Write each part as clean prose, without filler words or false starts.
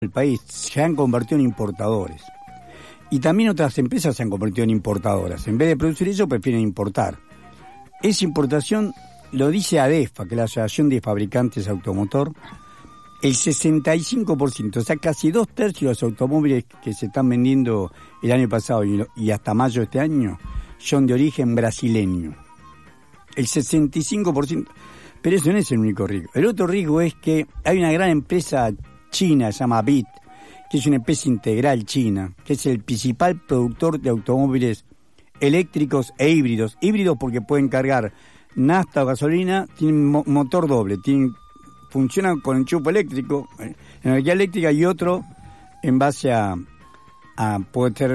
el país se han convertido en importadores. Y también otras empresas se han convertido en importadoras. En vez de producir eso, prefieren importar. Esa importación, lo dice ADEFA, que es la Asociación de Fabricantes Automotor, el 65%, o sea, casi 2/3 de los automóviles que se están vendiendo el año pasado y hasta mayo de este año son de origen brasileño. El 65%. Pero eso no es el único riesgo. El otro riesgo es que hay una gran empresa china, se llama BIT, que es una empresa integral china, que es el principal productor de automóviles eléctricos e híbridos. Híbridos porque pueden cargar nafta o gasolina, tienen motor doble, funcionan con enchufe eléctrico, energía eléctrica, y otro en base a puede ser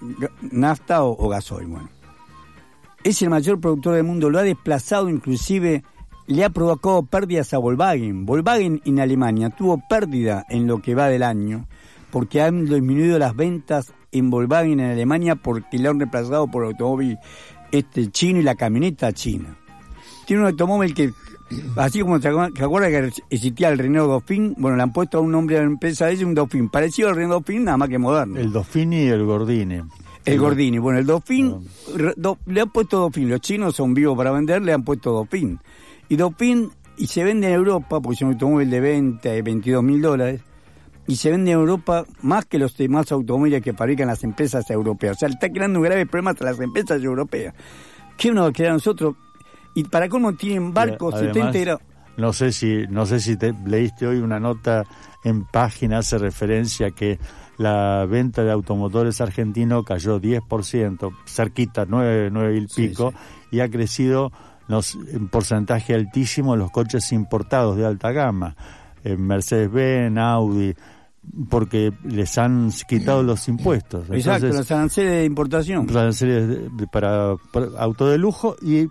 nafta o gasoil. Bueno, es el mayor productor del mundo, lo ha desplazado, inclusive le ha provocado pérdidas a Volkswagen. Volkswagen en Alemania tuvo pérdida en lo que va del año, porque han disminuido las ventas en Volkswagen en Alemania porque le han reemplazado por el automóvil chino y la camioneta china. Tiene un automóvil que, así como se acuerda que existía el Renault Dauphine, bueno, le han puesto a un nombre de la empresa de ella, un Dauphine, parecido al Renault Dauphine, nada más que moderno. El Dauphine y el Gordini. El Gordini, bueno, el Dauphine, le han puesto Dauphine, los chinos son vivos para vender, le han puesto Dauphine. Y Dauphine, y se vende en Europa, porque es un automóvil de $22,000, y se vende en Europa más que los demás automóviles que fabrican las empresas europeas. O sea, le está creando un grave problema a las empresas europeas. ¿Qué nos va a crear a nosotros? Y para cómo tienen barcos, además, 70 grados. No sé si te leíste hoy una nota en Página, hace referencia a que la venta de automotores argentinos cayó 10%, cerquita, 9 y pico, sí. Y ha crecido en porcentaje altísimo los coches importados de alta gama, Mercedes-Benz, Audi, porque les han quitado los impuestos. Exacto, entonces, los aranceles de importación. Los aranceles para auto de lujo, y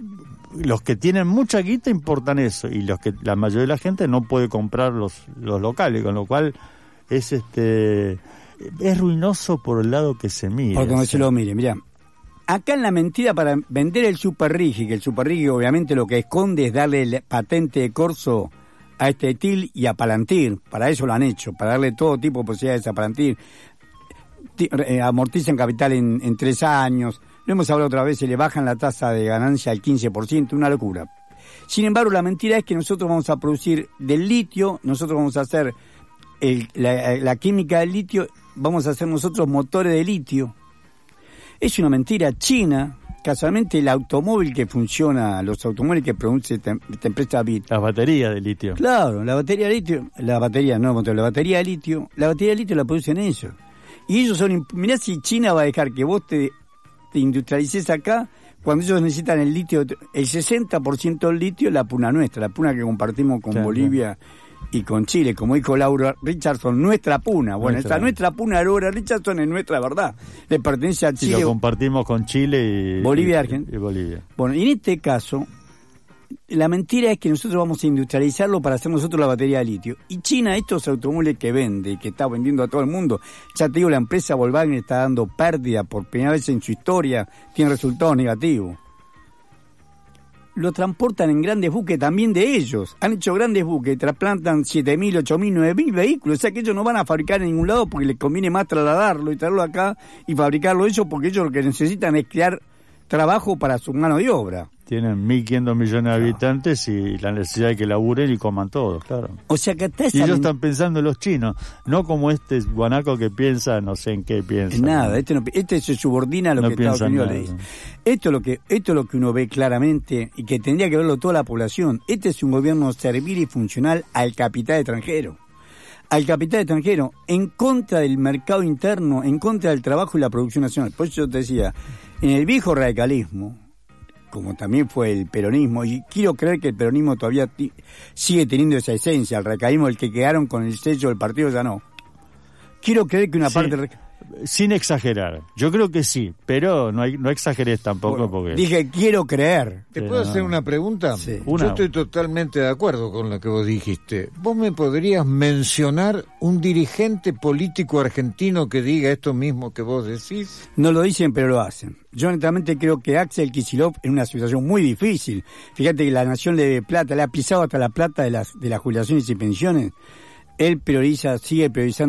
los que tienen mucha guita importan eso, y la mayoría de la gente no puede comprar los locales, con lo cual es ruinoso por el lado que se mire. Por como se lo mire, mirá. Acá en la mentira para vender el Super Rigi, que el Super Rigi obviamente lo que esconde es darle el patente de corso a TIL y a Palantir. Para eso lo han hecho, para darle todo tipo de posibilidades a Palantir. Amortizan capital en 3 años. Lo hemos hablado otra vez, se le bajan la tasa de ganancia al 15%, una locura. Sin embargo, la mentira es que nosotros vamos a producir del litio, nosotros vamos a hacer la química del litio, vamos a hacer nosotros motores de litio. Es una mentira china. Casualmente el automóvil que funciona, los automóviles que produce esta empresa BIT. La batería de litio. Claro, la batería de litio la batería de litio la producen ellos. Y ellos mirá si China va a dejar que vos te industrialices acá, cuando ellos necesitan el litio, el 60% del litio es la puna nuestra, la puna que compartimos con Bolivia y con Chile, como dijo Laura Richardson, nuestra puna. Bueno, nuestra puna de Laura Richardson es nuestra verdad, le pertenece a Chile. Y lo compartimos con Chile y Bolivia y Argentina. Bueno, y en este caso, la mentira es que nosotros vamos a industrializarlo para hacer nosotros la batería de litio. Y China, estos automóviles que vende, que está vendiendo a todo el mundo, ya te digo, la empresa Volkswagen está dando pérdida por primera vez en su historia, tiene resultados negativos. Lo transportan en grandes buques también de ellos. Han hecho grandes buques, trasplantan 7.000, 8.000, 9.000 vehículos. O sea que ellos no van a fabricar en ningún lado porque les conviene más trasladarlo y traerlo acá y fabricarlo ellos, porque ellos lo que necesitan es crear trabajo para su mano de obra. Tienen 1.500 millones de habitantes y la necesidad de que laburen y coman todos, claro. O sea que hasta y ellos están pensando los chinos, no como este guanaco que piensa, no sé en qué piensa. En nada, este se subordina a lo que Estados Unidos le dice. Esto es lo que uno ve claramente y que tendría que verlo toda la población. Este es un gobierno servil y funcional al capital extranjero. Al capital extranjero, en contra del mercado interno, en contra del trabajo y la producción nacional. Por eso yo te decía, en el viejo radicalismo, como también fue el peronismo, y quiero creer que el peronismo todavía sigue teniendo esa esencia, el radicalismo, el que quedaron con el sello del partido ya no. Quiero creer que una parte... Sin exagerar, yo creo que sí, pero no exageres tampoco. Bueno, porque dije, quiero creer. ¿Te puedo hacer una pregunta? Sí. Yo estoy totalmente de acuerdo con lo que vos dijiste. ¿Vos me podrías mencionar un dirigente político argentino que diga esto mismo que vos decís? No lo dicen, pero lo hacen. Yo honestamente creo que Axel Kicillof en una situación muy difícil. Fíjate que la nación le debe plata, le ha pisado hasta la plata de las jubilaciones y pensiones. él sigue priorizando